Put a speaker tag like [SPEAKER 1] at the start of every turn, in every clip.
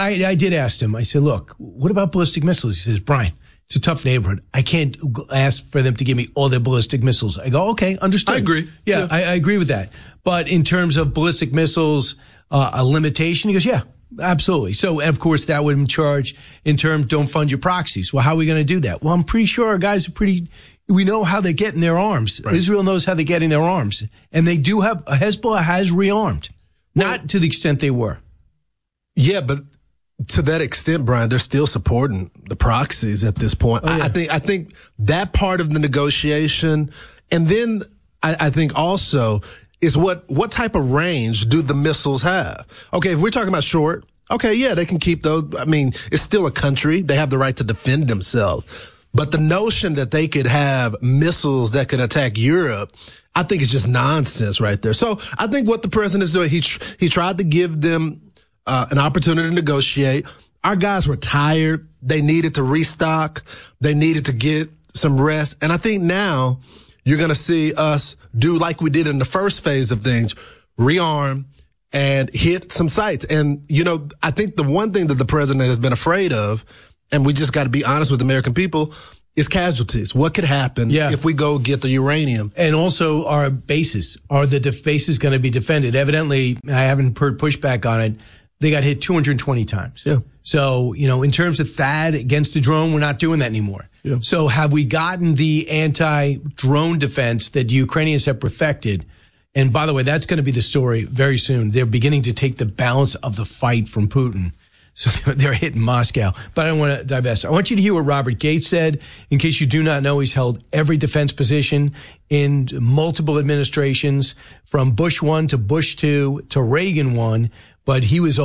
[SPEAKER 1] I did ask him. I said, look, what about ballistic missiles? He says, Brian, it's a tough neighborhood. I can't ask for them to give me all their ballistic missiles. I go, okay, understood.
[SPEAKER 2] I agree.
[SPEAKER 1] Yeah. I agree with that. But in terms of ballistic missiles, a limitation, he goes, yeah, absolutely. So, of course, that would charge in terms, don't fund your proxies. Well, how are we going to do that? Well, I'm pretty sure our guys we know how they're getting their arms. Right. Israel knows how they're getting their arms. And they do have, Hezbollah has rearmed. Not to the extent they were.
[SPEAKER 2] Yeah, but to that extent, Brian, they're still supporting the proxies at this point. Oh, yeah. I think that part of the negotiation, and then I think also is what type of range do the missiles have? Okay, if we're talking about short, okay, yeah, they can keep those. I mean, it's still a country. They have the right to defend themselves. But the notion that they could have missiles that could attack Europe, I think it's just nonsense right there. So I think what the president is doing, he tried to give them an opportunity to negotiate. Our guys were tired. They needed to restock. They needed to get some rest. And I think now you're going to see us do like we did in the first phase of things, rearm and hit some sites. And, I think the one thing that the president has been afraid of, and we just got to be honest with the American people, is casualties. What could happen if we go get the uranium?
[SPEAKER 1] And also our bases. Are the bases going to be defended? Evidently, I haven't heard pushback on it. They got hit 220 times. Yeah. So, in terms of THAAD against the drone, we're not doing that anymore. Yeah. So have we gotten the anti-drone defense that the Ukrainians have perfected? And by the way, that's going to be the story very soon. They're beginning to take the balance of the fight from Putin. So they're hitting Moscow. But I don't want to divest. I want you to hear what Robert Gates said. In case you do not know, he's held every defense position in multiple administrations, from Bush 1 to Bush 2 to Reagan 1. But he was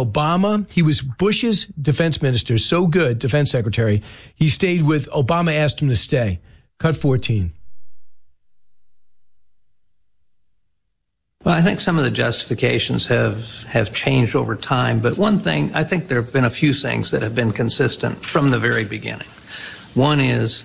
[SPEAKER 1] Bush's defense minister, so good, defense secretary. He stayed with Obama, asked him to stay. Cut 14.
[SPEAKER 3] Well, I think some of the justifications have changed over time. But one thing, I think there have been a few things that have been consistent from the very beginning. One is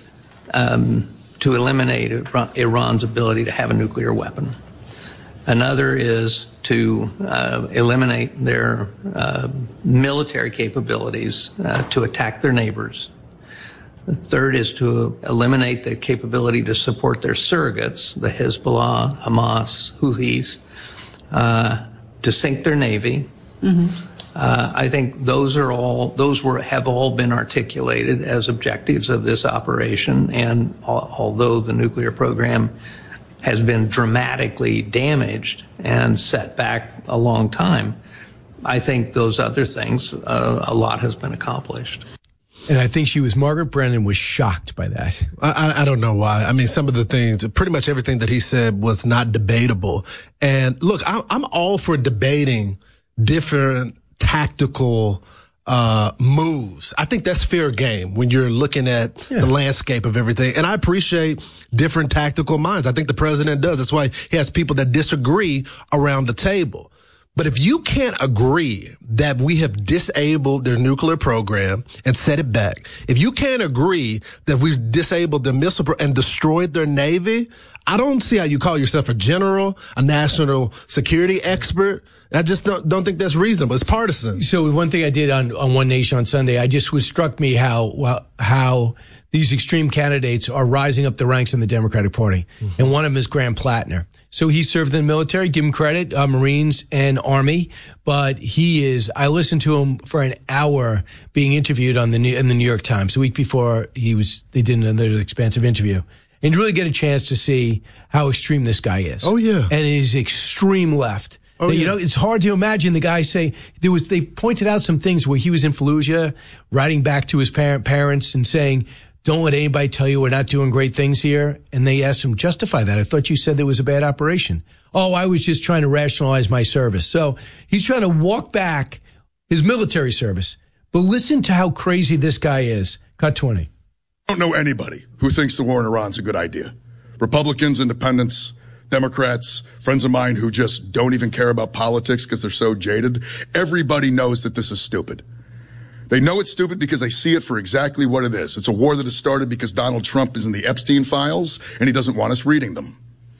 [SPEAKER 3] to eliminate Iran's ability to have a nuclear weapon. Another is to eliminate their military capabilities to attack their neighbors. The third is to eliminate the capability to support their surrogates, the Hezbollah, Hamas, Houthis, to sink their navy. Mm-hmm. I think those have all been articulated as objectives of this operation. And although the nuclear program has been dramatically damaged and set back a long time, I think those other things, a lot has been accomplished.
[SPEAKER 1] And I think Margaret Brennan was shocked by that.
[SPEAKER 2] I don't know why. I mean, some of the things, pretty much everything that he said was not debatable. And look, I'm all for debating different tactical moves. I think that's fair game when you're looking at the landscape of everything. And I appreciate different tactical minds. I think the president does. That's why he has people that disagree around the table. But if you can't agree that we have disabled their nuclear program and set it back, if you can't agree that we've disabled their missile and destroyed their Navy, I don't see how you call yourself a general, a national security expert. I just don't think that's reasonable. It's partisan.
[SPEAKER 1] So one thing I did on One Nation on Sunday, struck me how these extreme candidates are rising up the ranks in the Democratic Party. Mm-hmm. And one of them is Graham Plattner. So he served in the military, give him credit, Marines and Army. But I listened to him for an hour being interviewed in the New York Times the week before they did another expansive interview. And you really get a chance to see how extreme this guy is.
[SPEAKER 2] Oh, yeah.
[SPEAKER 1] And he's extreme left. Oh, yeah. It's hard to imagine the guy say they pointed out some things where he was in Fallujah, writing back to his parents and saying, don't let anybody tell you we're not doing great things here. And they asked him, justify that. I thought you said there was a bad operation. Oh, I was just trying to rationalize my service. So he's trying to walk back his military service. But listen to how crazy this guy is. Cut 20.
[SPEAKER 4] I don't know anybody who thinks the war in Iran's a good idea. Republicans, independents, Democrats, friends of mine who just don't even care about politics because they're so jaded. Everybody knows that this is stupid. They know it's stupid because they see it for exactly what it is. It's a war that has started because Donald Trump is in the Epstein files and he doesn't want us reading them.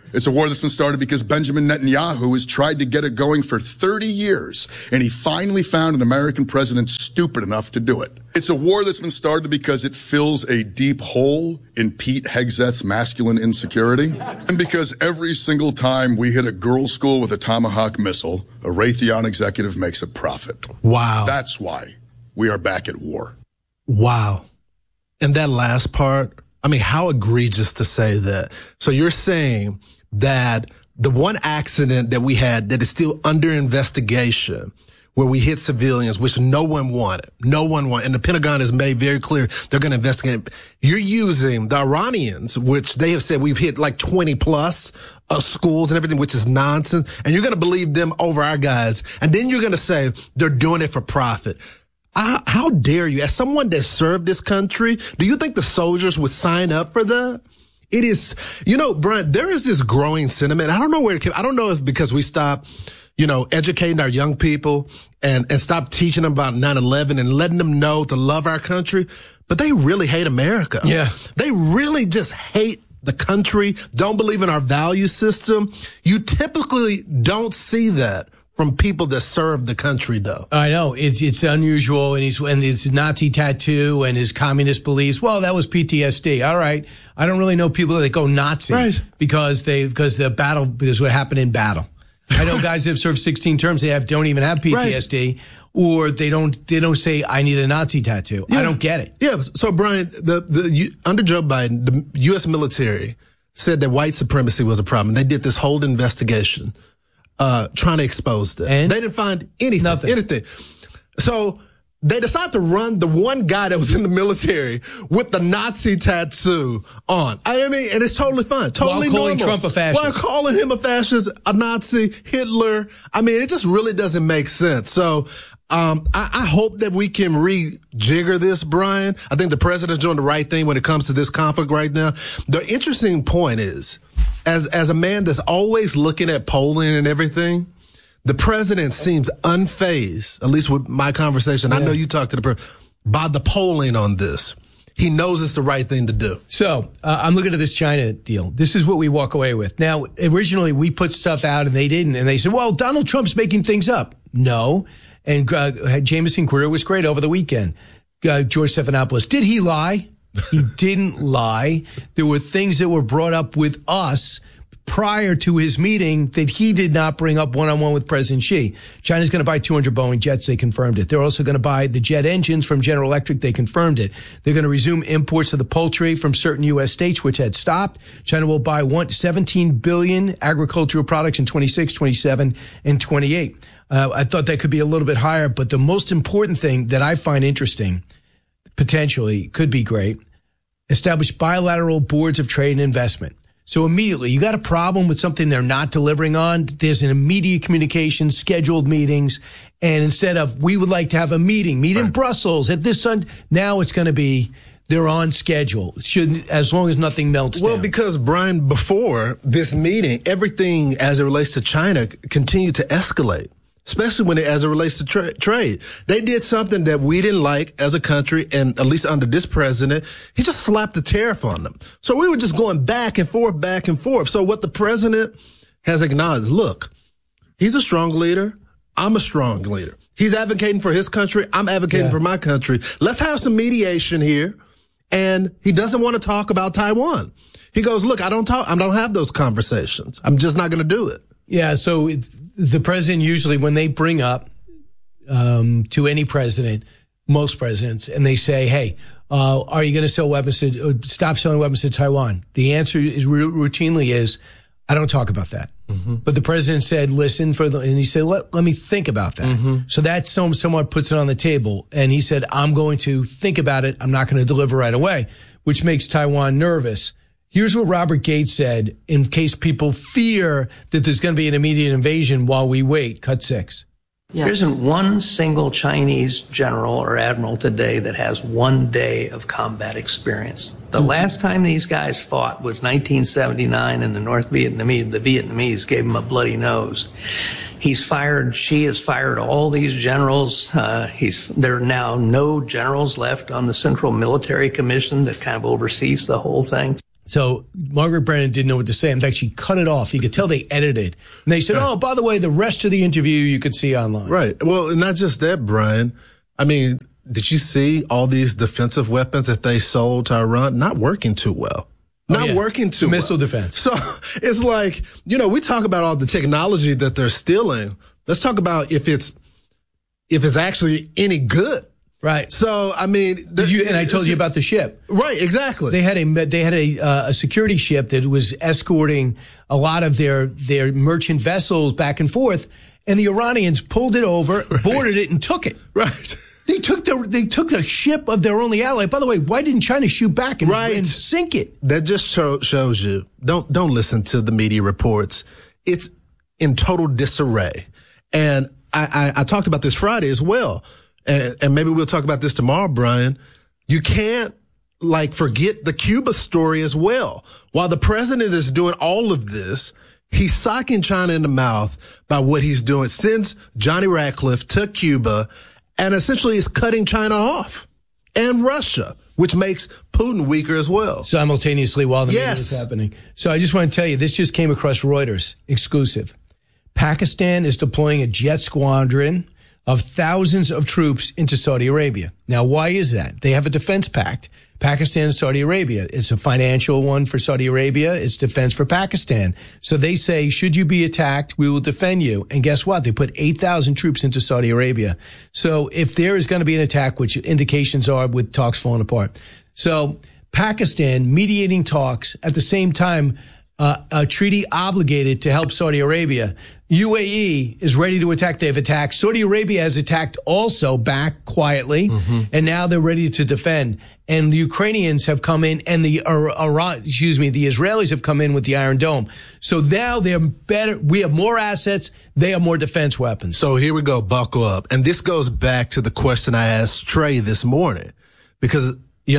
[SPEAKER 4] It's a war that's been started because Benjamin Netanyahu has tried to get it going for 30 years, and he finally found an American president stupid enough to do it. It's a war that's been started because it fills a deep hole in Pete Hegseth's masculine insecurity, and because every single time we hit a girls' school with a Tomahawk missile, a Raytheon executive makes a profit.
[SPEAKER 2] Wow.
[SPEAKER 4] That's why we are back at war.
[SPEAKER 2] Wow. And that last part, I mean, how egregious to say that. So you're saying that the one accident that we had that is still under investigation, where we hit civilians, which no one wanted, and the Pentagon has made very clear they're going to investigate it. You're using the Iranians, which they have said we've hit like 20 plus schools and everything, which is nonsense. And you're going to believe them over our guys. And then you're going to say they're doing it for profit. How dare you? As someone that served this country, do you think the soldiers would sign up for that? It is, Brent, there is this growing sentiment. I don't know where it came. I don't know if because we stopped, educating our young people and stop teaching them about 9/11 and letting them know to love our country, but they really hate America.
[SPEAKER 1] Yeah.
[SPEAKER 2] They really just hate the country, don't believe in our value system. You typically don't see that from people that serve the country, though.
[SPEAKER 1] I know it's unusual, and his Nazi tattoo and his communist beliefs. Well, that was PTSD. All right, I don't really know people that go Nazi,
[SPEAKER 2] right, because
[SPEAKER 1] what happened in battle. I know guys that have served 16 terms. They don't even have PTSD, right, or they don't say I need a Nazi tattoo. Yeah. I don't get it.
[SPEAKER 2] Yeah. So Brian, under Joe Biden, the U.S. military said that white supremacy was a problem. They did this whole investigation. Trying to expose them.
[SPEAKER 1] And
[SPEAKER 2] they didn't find anything. So they decided to run the one guy that was in the military with the Nazi tattoo on. I mean, and it's totally fine. Totally
[SPEAKER 1] normal. While calling
[SPEAKER 2] Trump
[SPEAKER 1] a fascist.
[SPEAKER 2] While calling him a fascist, a Nazi, Hitler. I mean, it just really doesn't make sense. So, I hope that we can rejigger this, Brian. I think the president's doing the right thing when it comes to this conflict right now. The interesting point is, as a man that's always looking at polling and everything, the president seems unfazed, at least with my conversation. Yeah. I know you talked to the president, by the polling on this. He knows it's the right thing to do.
[SPEAKER 1] So I'm looking at this China deal. This is what we walk away with. Now, originally we put stuff out and they didn't. And they said, well, Donald Trump's making things up. No. And Jameson Queer was great over the weekend. George Stephanopoulos. Did he lie? He didn't lie. There were things that were brought up with us prior to his meeting that he did not bring up one-on-one with President Xi. China's going to buy 200 Boeing jets. They confirmed it. They're also going to buy the jet engines from General Electric. They confirmed it. They're going to resume imports of the poultry from certain U.S. states, which had stopped. China will buy 17 billion agricultural products in 26, 27, and 28. I thought that could be a little bit higher, but the most important thing that I find interesting, potentially could be great, establish bilateral boards of trade and investment. So immediately, you got a problem with something they're not delivering on, there's an immediate communication, scheduled meetings, and instead of, we would like to have a meet in Brussels at this Sunday, now it's going to be, they're on schedule. As long as nothing melts down.
[SPEAKER 2] Well, because Brian, before this meeting, everything as it relates to China continued to escalate, especially as it relates to trade. They did something that we didn't like as a country, and at least under this president, he just slapped the tariff on them. So we were just going back and forth. So what the president has acknowledged, look, he's a strong leader. I'm a strong leader. He's advocating for his country. I'm advocating for my country. Let's have some mediation here. And he doesn't want to talk about Taiwan. He goes, look, I don't have those conversations. I'm just not going to do it.
[SPEAKER 1] Yeah. So the president usually, when they bring up, to any president, most presidents, and they say, hey, are you going to sell weapons stop selling weapons to Taiwan? The answer is routinely is, I don't talk about that. Mm-hmm. But the president said, listen, and he said, let me think about that. Mm-hmm. So that somewhat puts it on the table. And he said, I'm going to think about it. I'm not going to deliver right away, which makes Taiwan nervous. Here's what Robert Gates said in case people fear that there's going to be an immediate invasion while we wait. Cut 6.
[SPEAKER 3] Yeah. There isn't one single Chinese general or admiral today that has 1 day of combat experience. The last time these guys fought was 1979 in the North Vietnamese. The Vietnamese gave them a bloody nose. Xi has fired all these generals. There are now no generals left on the Central Military Commission that kind of oversees the whole thing.
[SPEAKER 1] So Margaret Brennan didn't know what to say. In fact, she cut it off. You could tell they edited it. And they said, oh, by the way, the rest of the interview you could see online.
[SPEAKER 2] Right. Well, not just that, Brian. I mean, did you see all these defensive weapons that they sold to Iran? Not working too well. Not working too well.
[SPEAKER 1] Missile defense.
[SPEAKER 2] So it's like, we talk about all the technology that they're stealing. Let's talk about if it's actually any good.
[SPEAKER 1] Right.
[SPEAKER 2] So, I mean,
[SPEAKER 1] and I told you about the ship.
[SPEAKER 2] Right, exactly.
[SPEAKER 1] They had a security ship that was escorting a lot of their merchant vessels back and forth, and the Iranians pulled it over, boarded it, and took it.
[SPEAKER 2] Right.
[SPEAKER 1] They took the ship of their only ally. By the way, why didn't China shoot back and sink it?
[SPEAKER 2] That just shows you. Don't listen to the media reports. It's in total disarray. And I talked about this Friday as well. And maybe we'll talk about this tomorrow, Brian. You can't forget the Cuba story as well. While the president is doing all of this, he's socking China in the mouth by what he's doing. Sends Johnny Ratcliffe to Cuba and essentially is cutting China off and Russia, which makes Putin weaker as well.
[SPEAKER 1] Simultaneously while the meeting is happening. So I just want to tell you, this just came across Reuters, exclusive. Pakistan is deploying a jet squadron of thousands of troops into Saudi Arabia. Now, why is that? They have a defense pact. Pakistan and Saudi Arabia. It's a financial one for Saudi Arabia. It's defense for Pakistan. So they say, should you be attacked, we will defend you. And guess what? They put 8,000 troops into Saudi Arabia. So if there is going to be an attack, which indications are with talks falling apart. So Pakistan mediating talks at the same time, a treaty obligated to help Saudi Arabia. UAE is ready to attack. They've attacked. Saudi Arabia has attacked also back quietly, and now they're ready to defend. And the Ukrainians have come in, and the Israelis have come in with the Iron Dome. So now they're better. We have more assets. They have more defense weapons.
[SPEAKER 2] So here we go. Buckle up. And this goes back to the question I asked Trey this morning, because,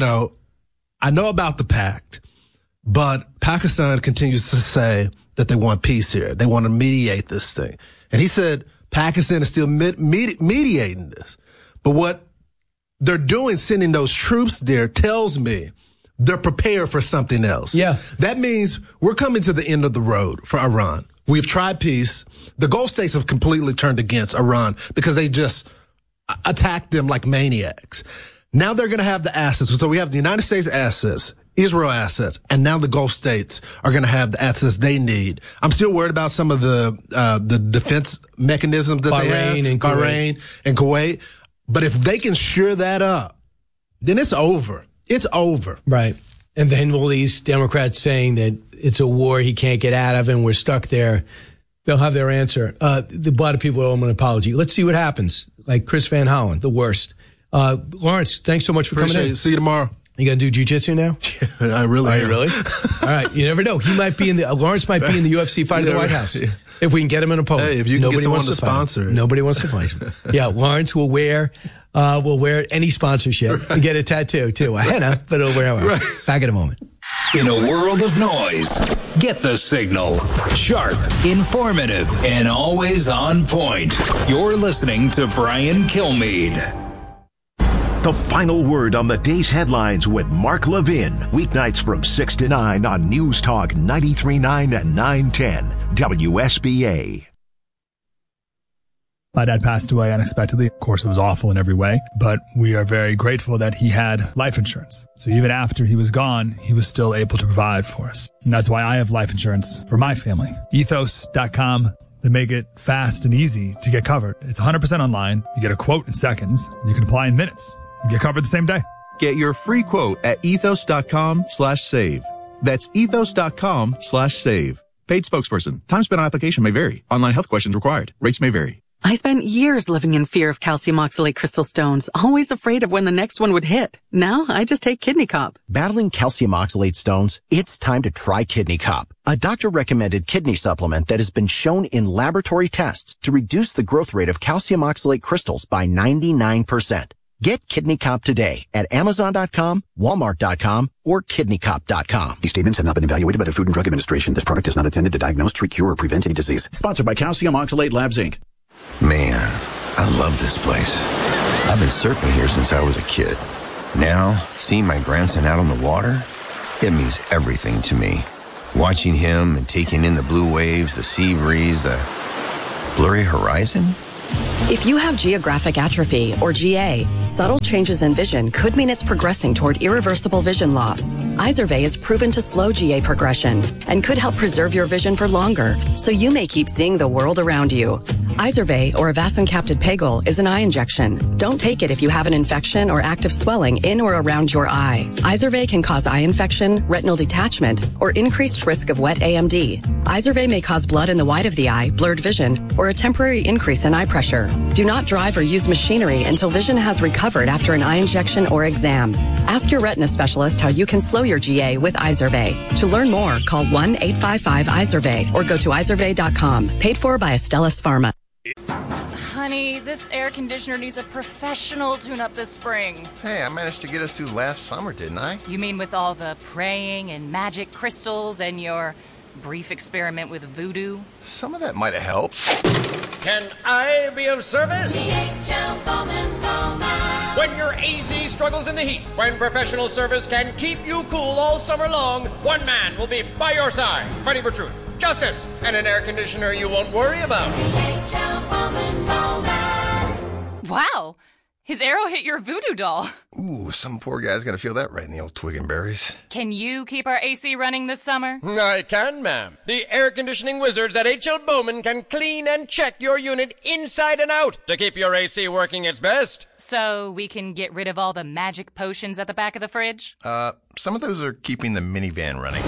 [SPEAKER 2] I know about the pact, but Pakistan continues to say that they want peace here. They want to mediate this thing. And he said Pakistan is still mediating this. But what they're doing, sending those troops there, tells me they're prepared for something else.
[SPEAKER 1] Yeah.
[SPEAKER 2] That means we're coming to the end of the road for Iran. We've tried peace. The Gulf states have completely turned against Iran because they just attacked them like maniacs. Now they're going to have the assets. So we have the United States assets, Israel assets, and now the Gulf states are going to have the assets they need. I'm still worried about some of the defense mechanisms that they have, Bahrain and Kuwait. But if they can shore that up, then it's over. It's over.
[SPEAKER 1] Right. And then all these Democrats saying that it's a war he can't get out of and we're stuck there, they'll have their answer. A lot of people owe him an apology. Let's see what happens. Like Chris Van Hollen, the worst. Lawrence, thanks so much for coming in.
[SPEAKER 2] See you tomorrow.
[SPEAKER 1] You gonna do jiu-jitsu now?
[SPEAKER 2] I really am.
[SPEAKER 1] Really? All right. You never know. Lawrence might be in the UFC fight at the White House. If we can get him an opponent.
[SPEAKER 2] Hey, if you can get someone to sponsor it.
[SPEAKER 1] Nobody wants to fight him. Yeah, Lawrence will wear any sponsorship and get a tattoo too. A henna, but it'll wear it. Right. Back in a moment.
[SPEAKER 5] In a world of noise, get the signal. Sharp, informative, and always on point. You're listening to Brian Kilmeade.
[SPEAKER 6] The final word on the day's headlines with Mark Levin. Weeknights from 6 to 9 on News Talk 93.9 and 910 WSBA.
[SPEAKER 7] My dad passed away unexpectedly. Of course, it was awful in every way, but we are very grateful that he had life insurance. So even after he was gone, he was still able to provide for us. And that's why I have life insurance for my family. Ethos.com. They make it fast and easy to get covered. It's 100% online. You get a quote in seconds. And you can apply in minutes. You get covered the same day.
[SPEAKER 8] Get your free quote at ethos.com/save. That's ethos.com/save. Paid spokesperson. Time spent on application may vary. Online health questions required. Rates may vary.
[SPEAKER 9] I spent years living in fear of calcium oxalate crystal stones, always afraid of when the next one would hit. Now I just take Kidney Cop.
[SPEAKER 10] Battling calcium oxalate stones? It's time to try Kidney Cop, a doctor-recommended kidney supplement that has been shown in laboratory tests to reduce the growth rate of calcium oxalate crystals by 99%. Get Kidney Cop today at Amazon.com, Walmart.com, or KidneyCop.com.
[SPEAKER 11] These statements have not been evaluated by the Food and Drug Administration. This product is not intended to diagnose, treat, cure, or prevent any disease.
[SPEAKER 12] Sponsored by Calcium Oxalate Labs, Inc.
[SPEAKER 13] Man, I love this place. I've been surfing here since I was a kid. Now, seeing my grandson out on the water, It means everything to me. Watching him and taking in the blue waves, the sea breeze, the blurry horizon.
[SPEAKER 14] If you have geographic atrophy, or GA, subtle changes in vision could mean it's progressing toward irreversible vision loss. Izervay is proven to slow GA progression and could help preserve your vision for longer, so you may keep seeing the world around you. Izervay, or avacincaptad pegol, is an eye injection. Don't take it if you have an infection or active swelling in or around your eye. Izervay can cause eye infection, retinal detachment, or increased risk of wet AMD. Izervay may cause blood in the white of the eye, blurred vision, or a temporary increase in eye pressure. Do not drive or use machinery until vision has recovered after an eye injection or exam. Ask your retina specialist how you can slow your GA with Izervay. To learn more, call 1-855-IZERVAY or go to izervay.com. Paid for by Astellas Pharma.
[SPEAKER 15] Honey, this air conditioner needs a professional tune-up this spring.
[SPEAKER 16] Hey, I managed to get us through last summer, didn't I?
[SPEAKER 15] You mean with all the praying and magic crystals and your brief experiment with voodoo?
[SPEAKER 16] Some of that might have helped.
[SPEAKER 17] Can I be of service?
[SPEAKER 18] DHL Bowman.
[SPEAKER 17] When your AZ struggles in the heat, when professional service can keep you cool all summer long, one man will be by your side, fighting for truth, justice, and an air conditioner you won't worry about.
[SPEAKER 18] DHL Bowman.
[SPEAKER 15] Wow! His arrow hit your voodoo doll.
[SPEAKER 16] Ooh, some poor guy's gonna feel that right in the old twig and berries.
[SPEAKER 15] Can you keep our AC running this summer?
[SPEAKER 17] I can, ma'am. The air conditioning wizards at H.L. Bowman can clean and check your unit inside and out to keep your AC working its best.
[SPEAKER 15] So we can get rid of all the magic potions at the back of the fridge?
[SPEAKER 16] Some of those are keeping the minivan running.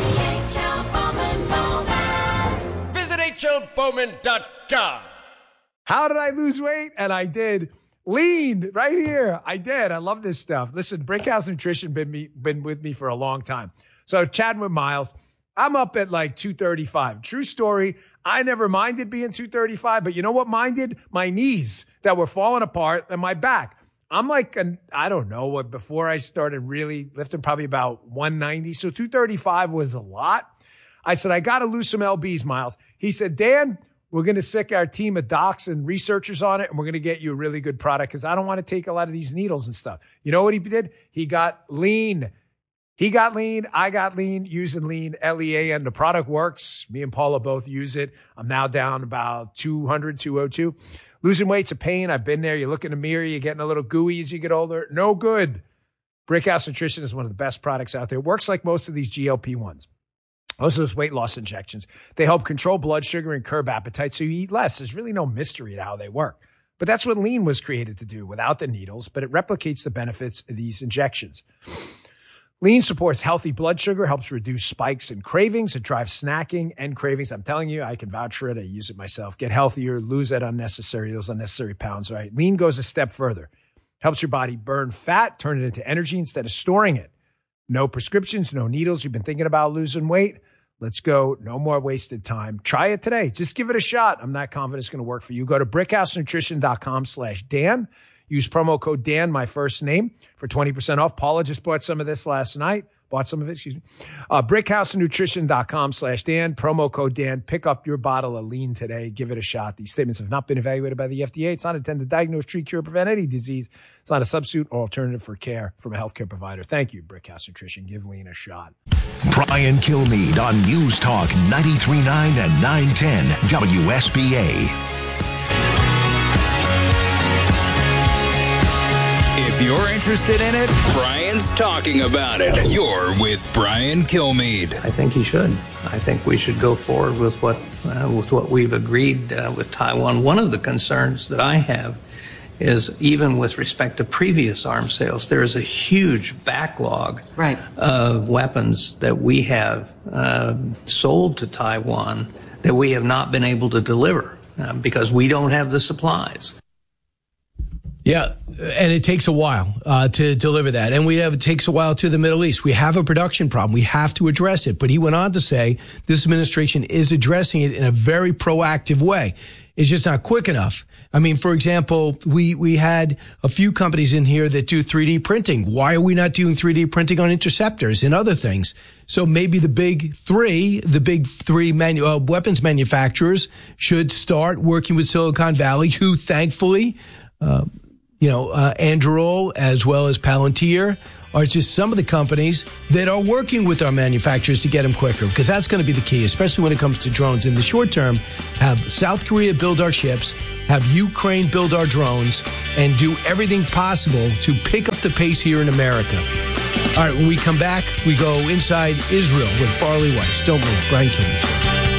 [SPEAKER 17] Visit hlbowman.com.
[SPEAKER 19] How did I lose weight? And I did. Lean right here. I did. I love this stuff. Listen, Brickhouse Nutrition been with me for a long time. So chatting with Miles, I'm up at like 235. True story. I never minded being 235, but you know what minded? My knees that were falling apart and my back. I'm like, I don't know what, before I started really lifting, probably about 190. So 235 was a lot. I said, I got to lose some lbs, Miles. He said, Dan, we're going to sick our team of docs and researchers on it, and we're going to get you a really good product because I don't want to take a lot of these needles and stuff. You know what he did? He got lean. He got lean. I got lean using lean, LEA, and the product works. Me and Paula both use it. I'm now down about 200, 202. Losing weight's a pain. I've been there. You look in the mirror, you're getting a little gooey as you get older. No good. Brickhouse Nutrition is one of the best products out there. It works like most of these GLP-1s. Most of those weight loss injections, they help control blood sugar and curb appetite so you eat less. There's really no mystery to how they work. But that's what lean was created to do without the needles, but it replicates the benefits of these injections. Lean supports healthy blood sugar, helps reduce spikes and cravings. It drives snacking and cravings. I'm telling you, I can vouch for it. I use it myself. Get healthier, lose those unnecessary pounds, right? Lean goes a step further. Helps your body burn fat, turn it into energy instead of storing it. No prescriptions, no needles. You've been thinking about losing weight? Let's go. No more wasted time. Try it today. Just give it a shot. I'm not confident it's going to work for you. Go to brickhousenutrition.com/Dan. Use promo code Dan, my first name, for 20% off. Paula just bought some of this last night. brickhousenutrition.com/Dan. Promo code Dan. Pick up your bottle of lean today. Give it a shot. These statements have not been evaluated by the FDA. It's not intended to diagnose, treat, cure, prevent any disease. It's not a substitute or alternative for care from a healthcare provider. Thank you, Brickhouse Nutrition. Give lean a shot.
[SPEAKER 6] Brian Kilmeade on News Talk 93.9 and 910 WSBA.
[SPEAKER 5] If you're interested in it, Brian's talking about it. You're with Brian Kilmeade.
[SPEAKER 3] I think he should. I think we should go forward with what we've agreed with Taiwan. One of the concerns that I have is even with respect to previous arms sales, there is a huge backlog of weapons that we have sold to Taiwan that we have not been able to deliver because we don't have the supplies.
[SPEAKER 1] Yeah, and it takes a while to deliver that. And it takes a while to the Middle East. We have a production problem. We have to address it. But he went on to say this administration is addressing it in a very proactive way. It's just not quick enough. I mean, for example, we had a few companies in here that do 3D printing. Why are we not doing 3D printing on interceptors and other things? So maybe the big three weapons manufacturers should start working with Silicon Valley, who thankfully Anduril as well as Palantir are just some of the companies that are working with our manufacturers to get them quicker, because that's going to be the key, especially when it comes to drones. In the short term, have South Korea build our ships, have Ukraine build our drones, and do everything possible to pick up the pace here in America. All right, when we come back, we go inside Israel with Farley Weiss. Don't move. Brian Kilmeade Show.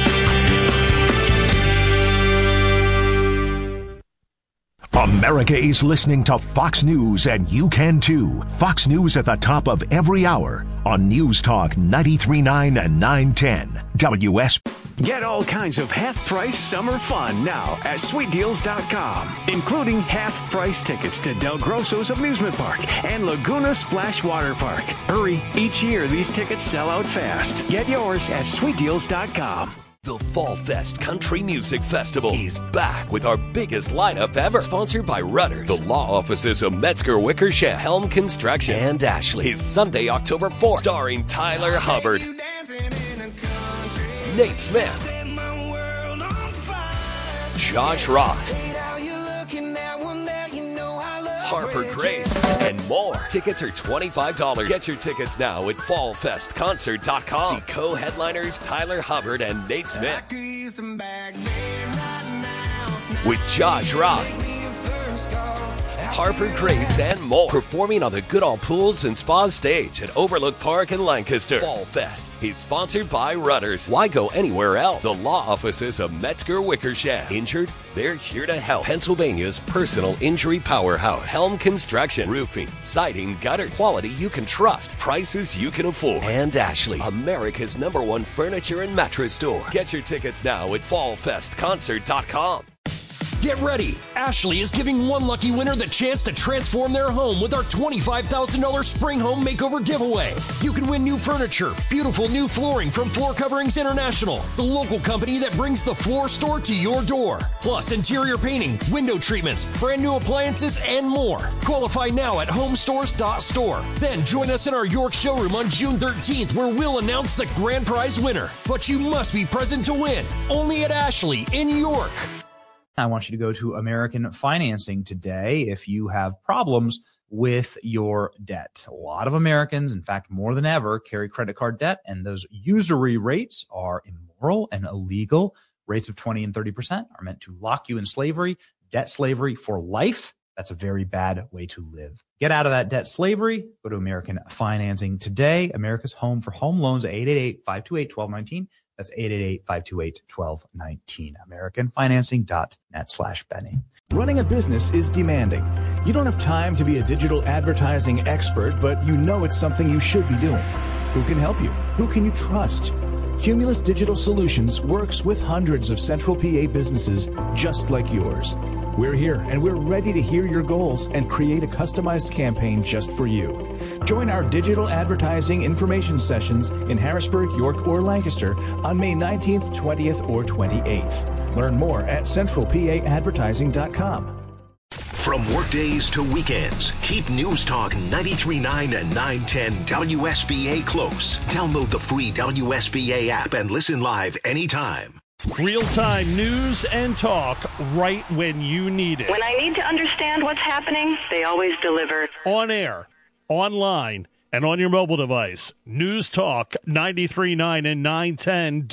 [SPEAKER 6] America is listening to Fox News, and you can too. Fox News at the top of every hour on News Talk 93.9 and 910 WS.
[SPEAKER 20] Get all kinds of half-price summer fun now at SweetDeals.com, including half-price tickets to Del Grosso's Amusement Park and Laguna Splash Water Park. Hurry, each year these tickets sell out fast. Get yours at SweetDeals.com.
[SPEAKER 21] The Fall Fest Country Music Festival is back with our biggest lineup ever. Sponsored by Rudders, the law offices of Metzger Wickersham, Helm Construction, and Ashley. Is Sunday, October 4th, starring Tyler Hubbard, Nate Smith, Josh Ross, Harper Grace, and more. Tickets are $25. Get your tickets now at fallfestconcert.com. See co-headliners Tyler Hubbard and Nate Smith. With Josh Ross, Harper Grace, and more. Performing on the Goodall Pools and Spa stage at Overlook Park in Lancaster. Fall Fest is sponsored by Rudders. Why go anywhere else? The law offices of Metzger Wickersham. Injured? They're here to help. Pennsylvania's personal injury powerhouse. Helm Construction. Roofing, siding, gutters. Quality you can trust. Prices you can afford. And Ashley, America's #1 furniture and mattress store. Get your tickets now at fallfestconcert.com. Get ready! Ashley is giving one lucky winner the chance to transform their home with our $25,000 Spring Home Makeover giveaway. You can win new furniture, beautiful new flooring from Floor Coverings International, the local company that brings the floor store to your door. Plus interior painting, window treatments, brand new appliances, and more. Qualify now at homestores.store. Then join us in our York showroom on June 13th, where we'll announce the grand prize winner. But you must be present to win. Only at Ashley in York.
[SPEAKER 22] I want you to go to American Financing today if you have problems with your debt. A lot of Americans, in fact, more than ever, carry credit card debt, and those usury rates are immoral and illegal. Rates of 20 and 30% are meant to lock you in slavery, debt slavery for life. That's a very bad way to live. Get out of that debt slavery. Go to American Financing today. America's home for home loans, 888-528-1219. That's 888-528-1219. AmericanFinancing.net/Benny.
[SPEAKER 23] Running a business is demanding. You don't have time to be a digital advertising expert, but you know it's something you should be doing. Who can help you? Who can you trust? Cumulus Digital Solutions works with hundreds of Central PA businesses just like yours. We're here and we're ready to hear your goals and create a customized campaign just for you. Join our digital advertising information sessions in Harrisburg, York, or Lancaster on May 19th, 20th, or 28th. Learn more at centralpaadvertising.com.
[SPEAKER 6] From workdays to weekends, keep News Talk 93.9 and 910 WSBA close. Download the free WSBA app and listen live anytime.
[SPEAKER 24] Real-time news and talk right when you need it.
[SPEAKER 25] When I need to understand what's happening, they always deliver.
[SPEAKER 24] On air, online, and on your mobile device. News Talk 93.9 and 910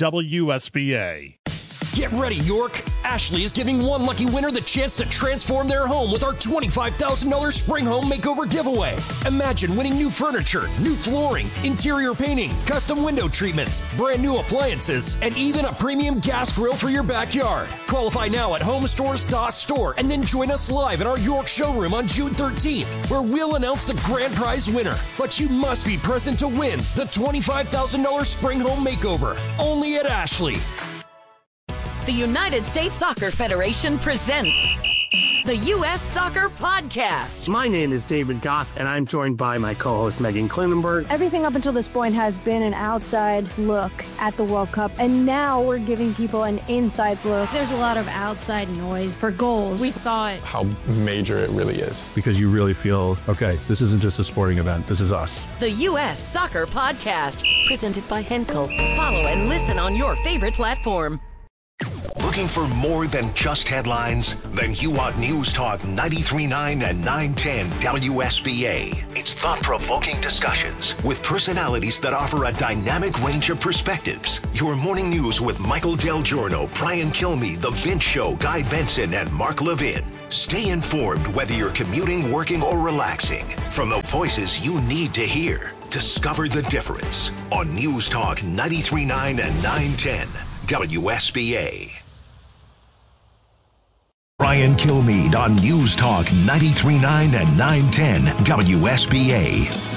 [SPEAKER 24] WSBA.
[SPEAKER 21] Get ready, York! Ashley is giving one lucky winner the chance to transform their home with our $25,000 Spring Home Makeover giveaway. Imagine winning new furniture, new flooring, interior painting, custom window treatments, brand new appliances, and even a premium gas grill for your backyard. Qualify now at homestores.store and then join us live in our York showroom on June 13th, where we'll announce the grand prize winner. But you must be present to win the $25,000 Spring Home Makeover. Only at Ashley.
[SPEAKER 15] The United States Soccer Federation presents the U.S. Soccer Podcast.
[SPEAKER 26] My name is David Goss, and I'm joined by my co-host Megan Klinenberg.
[SPEAKER 27] Everything up until this point has been an outside look at the World Cup, and now we're giving people an inside look.
[SPEAKER 28] There's a lot of outside noise for goals. We thought
[SPEAKER 29] how major it really is. Because you really feel, okay, this isn't just a sporting event, this is us.
[SPEAKER 15] The U.S. Soccer Podcast, presented by Henkel. Follow and listen on your favorite platform.
[SPEAKER 6] Looking for more than just headlines? Then you want News Talk 93.9 and 910 WSBA. It's thought-provoking discussions with personalities that offer a dynamic range of perspectives. Your morning news with Michael Del Giorno, Brian Kilmeade, The Vince Show, Guy Benson, and Mark Levin. Stay informed whether you're commuting, working, or relaxing. From the voices you need to hear, discover the difference on News Talk 93.9 and 910 WSBA. Brian Kilmeade on News Talk 93.9 and 910 WSBA.